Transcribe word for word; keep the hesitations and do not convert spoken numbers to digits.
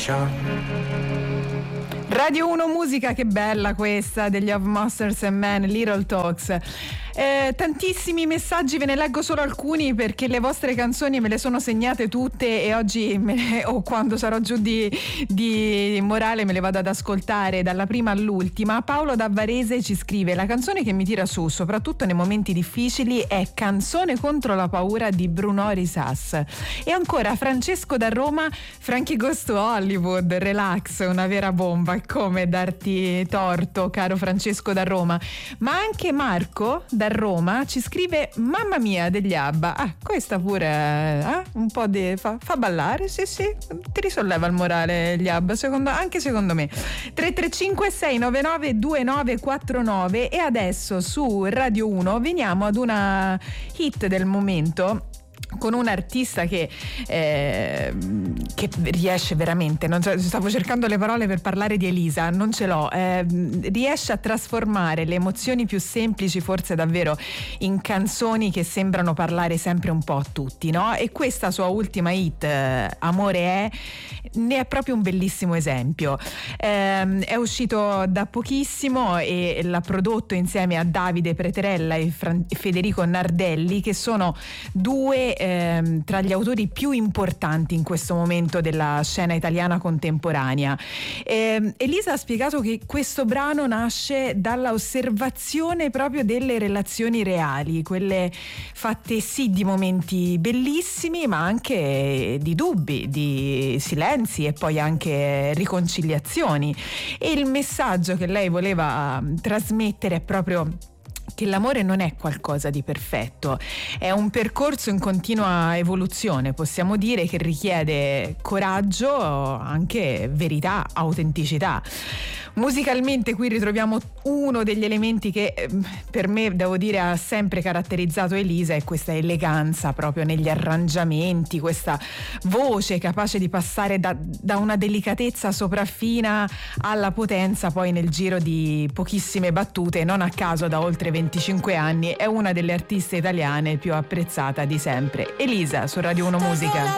Radio uno Musica, che bella questa degli Of Monsters and Men, Little Talks. Eh, tantissimi messaggi, ve ne leggo solo alcuni perché le vostre canzoni me le sono segnate tutte e oggi me le, o quando sarò giù di, di morale me le vado ad ascoltare dalla prima all'ultima. Paolo da Varese ci scrive: la canzone che mi tira su soprattutto nei momenti difficili è Canzone contro la paura di Bruno Risas. E ancora Francesco da Roma: Frankie Goes to Hollywood, relax, una vera bomba. Come darti torto, caro Francesco da Roma. Ma anche Marco da Roma ci scrive Mamma mia degli ABBA. Ah, questa pure eh, un po' di fa, fa ballare, sì sì, ti risolleva il morale gli ABBA, secondo, anche secondo me. Tre tre cinque sei nove nove due nove quattro nove. E adesso su Radio uno veniamo ad una hit del momento, con un artista che, eh, che riesce veramente, non so, stavo cercando le parole per parlare di Elisa, non ce l'ho, eh, riesce a trasformare le emozioni più semplici forse davvero in canzoni che sembrano parlare sempre un po' a tutti, no? E questa sua ultima hit, eh, Amore è, ne è proprio un bellissimo esempio. Eh, è uscito da pochissimo e l'ha prodotto insieme a Davide Preterella e Fran- Federico Nardelli, che sono due Ehm, tra gli autori più importanti in questo momento della scena italiana contemporanea. Ehm, Elisa ha spiegato che questo brano nasce dalla osservazione proprio delle relazioni reali, quelle fatte sì di momenti bellissimi, ma anche di dubbi, di silenzi e poi anche riconciliazioni. E il messaggio che lei voleva trasmettere è proprio che l'amore non è qualcosa di perfetto, è un percorso in continua evoluzione, possiamo dire, che richiede coraggio, anche verità, autenticità. Musicalmente qui ritroviamo uno degli elementi che per me, devo dire, ha sempre caratterizzato Elisa, è questa eleganza proprio negli arrangiamenti, questa voce capace di passare da, da una delicatezza sopraffina alla potenza poi nel giro di pochissime battute. Non a caso da oltre venticinque anni è una delle artiste italiane più apprezzata di sempre. Elisa su Radio uno Musica.